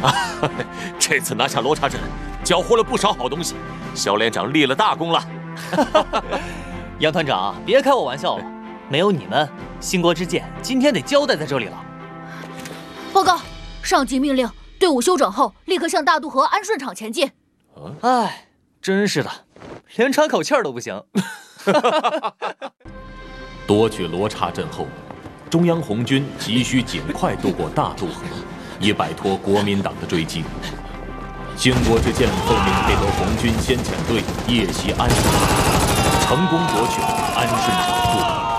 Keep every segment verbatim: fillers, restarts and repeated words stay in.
啊，这次拿下罗刹镇，缴获了不少好东西，萧连长立了大功了。 杨团长，别开我玩笑了，没有你们，兴国之剑今天得交代在这里了。 报告，上级命令队伍休整后，立刻向大渡河安顺场前进。 哎，真是的，连喘口气儿都不行。 夺取罗刹镇后，中央红军急需尽快渡过大渡河，以摆脱国民党的追击。兴国之剑奉命配合红军先遣队夜袭安顺，成功夺取了安顺场渡口。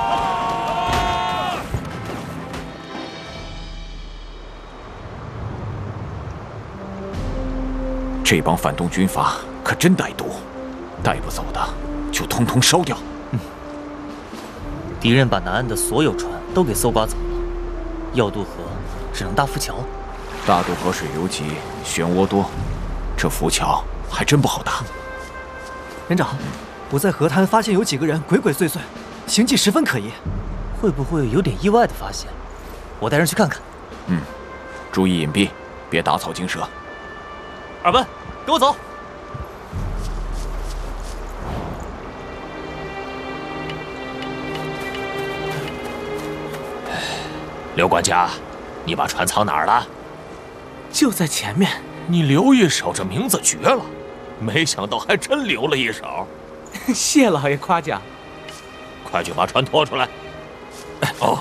这帮反动军阀可真歹毒，带不走的就通通烧掉。 嗯，敌人把南岸的所有船都给搜刮走了，要渡河只能搭浮桥。 大渡河水流急，漩涡多，这浮桥还真不好搭。 连长，我在河滩发现有几个人鬼鬼祟祟，行迹十分可疑， 会不会有点意外的发现？我带人去看看。 嗯，注意隐蔽，别打草惊蛇。 二班，跟我走。 刘管家，你把船藏哪儿了？ 就在前面。 你留一手，这名字绝了！没想到还真留了一手。 谢老爷夸奖。 快去把船拖出来。哦，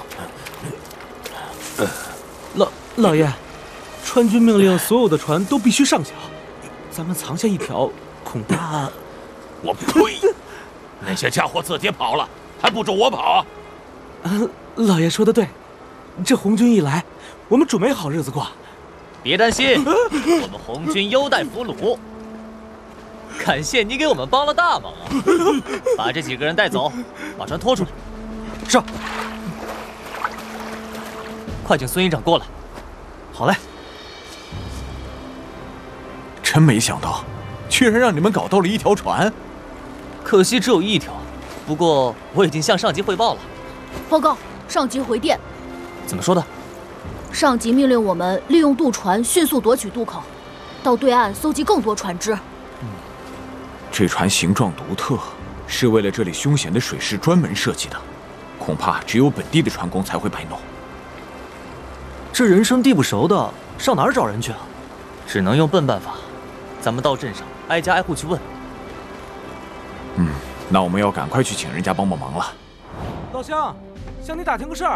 老老爷，川军命令所有的船都必须上缴。咱们藏下一条，恐怕…… 我呸！那些家伙自己跑了，还不准我跑啊？ 呃，老爷说的对，这红军一来，我们准没好日子过。 别担心，我们红军优待俘虏。感谢你给我们帮了大忙啊！把这几个人带走，把船拖出来。 是。 快请孙营长过来。 好嘞。 真没想到，居然让你们搞到了一条船。 可惜只有一条，不过我已经向上级汇报了。 报告，上级回电。 怎么说的？ 上级命令我们利用渡船迅速夺取渡口，到对岸搜集更多船只。 嗯，这船形状独特，是为了这里凶险的水势专门设计的，恐怕只有本地的船工才会摆弄。 这人生地不熟的，上哪儿找人去啊？ 只能用笨办法，咱们到镇上挨家挨户去问。 嗯，那我们要赶快去请人家帮帮忙了。 老乡，向你打听个事儿。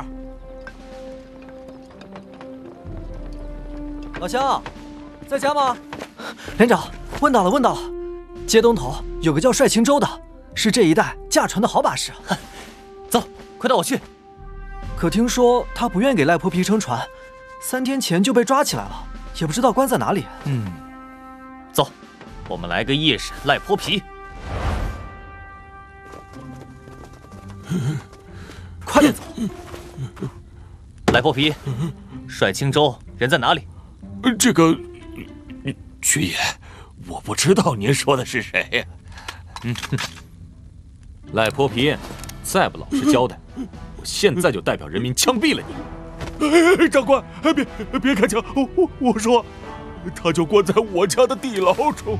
老乡，在家吗？连长，问到了，问到了。街东头有个叫帅清洲的，是这一带驾船的好把式。 走，快带我去。 可听说他不愿给赖婆皮撑船，三天前就被抓起来了，也不知道关在哪里。 嗯，走，我们来个夜审赖婆皮。 快点走。 赖婆皮，帅清洲人在哪里？ 这个，军爷，我不知道您说的是谁呀、啊？ 嗯，赖婆皮，再不老实交代，我现在就代表人民枪毙了你！长官，别别开枪！我我我说，他就关在我家的地牢中。